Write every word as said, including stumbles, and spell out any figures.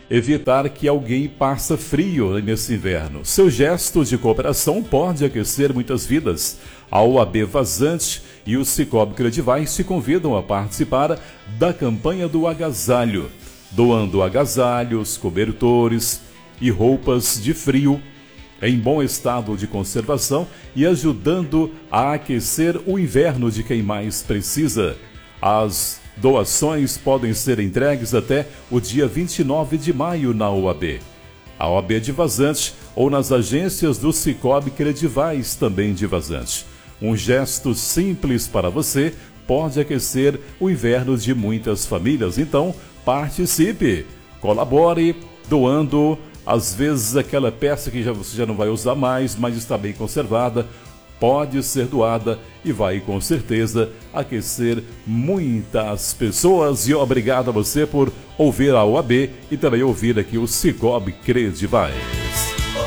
evitar que alguém passe frio nesse inverno. Seu gesto de cooperação pode aquecer muitas vidas. A O A B Vazante e o Sicoob Credivais te convidam a participar da campanha do agasalho, doando agasalhos, cobertores e roupas de frio em bom estado de conservação e ajudando a aquecer o inverno de quem mais precisa. As doações podem ser entregues até o dia vinte e nove de maio na O A B. A O A B de Vazante ou nas agências do Sicoob Credivais, também de Vazante. Um gesto simples para você pode aquecer o inverno de muitas famílias. Então, participe, colabore, doando, às vezes aquela peça que já, você já não vai usar mais, mas está bem conservada, pode ser doada e vai com certeza aquecer muitas pessoas. E obrigado a você por ouvir a O A B e também ouvir aqui o Sicoob Credivais.